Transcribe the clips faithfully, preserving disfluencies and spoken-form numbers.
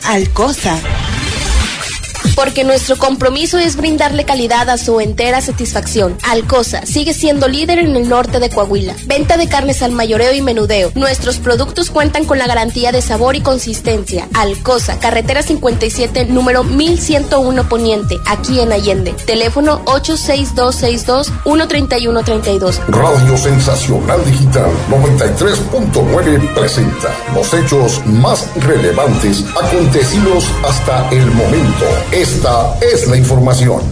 Alcosa. Porque nuestro compromiso es brindarle calidad a su entera satisfacción. Alcosa sigue siendo líder en el norte de Coahuila. Venta de carnes al mayoreo y menudeo. Nuestros productos cuentan con la garantía de sabor y consistencia. Alcosa, carretera cincuenta y siete, número mil ciento uno Poniente, aquí en Allende. Teléfono ocho seis dos seis dos, uno tres uno tres dos. Radio Sensacional Digital noventa y tres punto nueve presenta los hechos más relevantes acontecidos hasta el momento. Esta es la información.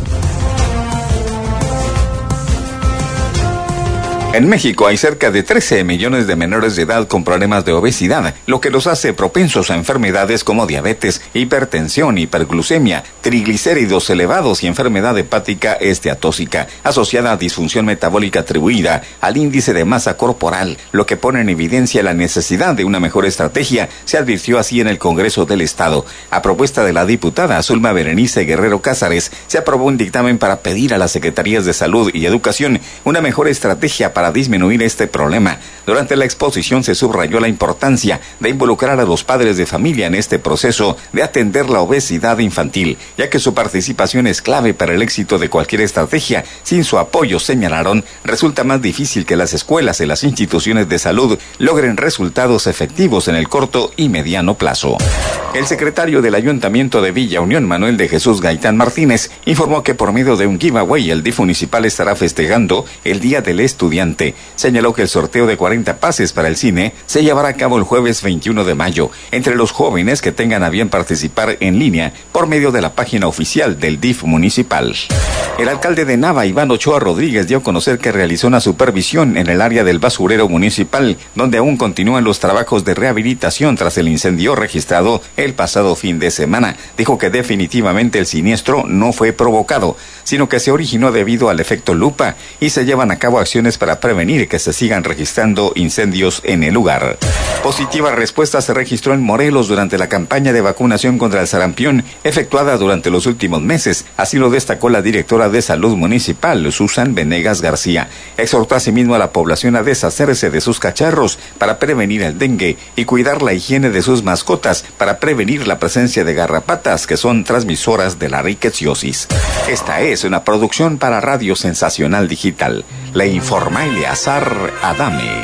En México hay cerca de trece millones de menores de edad con problemas de obesidad, lo que los hace propensos a enfermedades como diabetes, hipertensión, hiperglucemia, triglicéridos elevados y enfermedad hepática esteatóxica, asociada a disfunción metabólica atribuida al índice de masa corporal, lo que pone en evidencia la necesidad de una mejor estrategia, se advirtió así en el Congreso del Estado. A propuesta de la diputada Zulma Berenice Guerrero Cázares, se aprobó un dictamen para pedir a las Secretarías de Salud y Educación una mejor estrategia para para disminuir este problema. Durante la exposición se subrayó la importancia de involucrar a los padres de familia en este proceso de atender la obesidad infantil, ya que su participación es clave para el éxito de cualquier estrategia. Sin su apoyo, señalaron, resulta más difícil que las escuelas y las instituciones de salud logren resultados efectivos en el corto y mediano plazo. El secretario del Ayuntamiento de Villa Unión, Manuel de Jesús Gaitán Martínez, informó que por medio de un giveaway el D I F municipal estará festejando el Día del Estudiante. Señaló que el sorteo de cuarenta pases para el cine se llevará a cabo el jueves veintiuno de mayo entre los jóvenes que tengan a bien participar en línea por medio de la página oficial del D I F municipal. El alcalde de Nava, Iván Ochoa Rodríguez, dio a conocer que realizó una supervisión en el área del basurero municipal, donde aún continúan los trabajos de rehabilitación tras el incendio registrado el pasado fin de semana. Dijo que definitivamente el siniestro no fue provocado, sino que se originó debido al efecto lupa y se llevan a cabo acciones para prevenir que se sigan registrando incendios en el lugar. Positiva respuesta se registró en Morelos durante la campaña de vacunación contra el sarampión efectuada durante los últimos meses. Así lo destacó la directora de Salud Municipal, Susan Venegas García. Exhortó asimismo a la población a deshacerse de sus cacharros para prevenir el dengue y cuidar la higiene de sus mascotas para prevenir la presencia de garrapatas que son transmisoras de la riqueciosis. Esta es una producción para Radio Sensacional Digital. Le informa Eleazar Adame.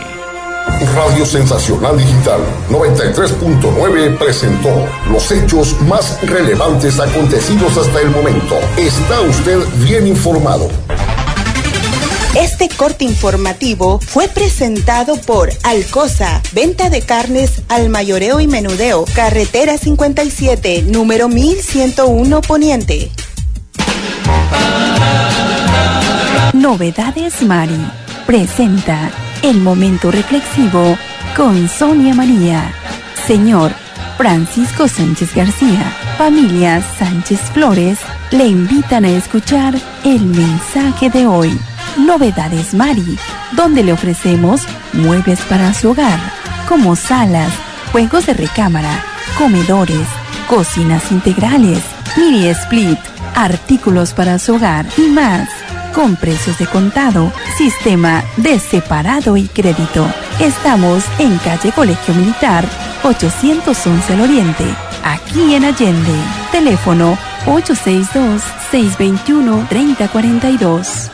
Radio Sensacional Digital noventa y tres punto nueve presentó los hechos más relevantes acontecidos hasta el momento. Está usted bien informado. Este corte informativo fue presentado por Alcosa, venta de carnes al mayoreo y menudeo, carretera cincuenta y siete, número mil ciento uno Poniente. Novedades Mari presenta el momento reflexivo con Sonia María. Señor Francisco Sánchez García, familia Sánchez Flores, le invitan a escuchar el mensaje de hoy. Novedades Mari, donde le ofrecemos muebles para su hogar, como salas, juegos de recámara, comedores, cocinas integrales, mini split, artículos para su hogar y más, con precios de contado, sistema de separado y crédito. Estamos en calle Colegio Militar, ochocientos once al Oriente, aquí en Allende. Teléfono ocho seis dos, seis dos uno, tres cero cuatro dos.